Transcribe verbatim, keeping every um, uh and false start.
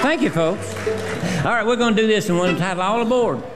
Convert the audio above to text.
Thank you, folks. All right, we're going to do this in one title, All Aboard.